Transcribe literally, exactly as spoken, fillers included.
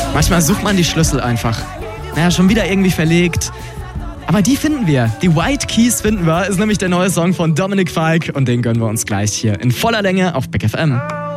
Manchmal sucht man die Schlüssel einfach. Naja, schon wieder irgendwie verlegt. Aber die finden wir. Die White Keys finden wir. Ist nämlich der neue Song von Dominic Fike und den gönnen wir uns gleich hier in voller Länge auf Big F M.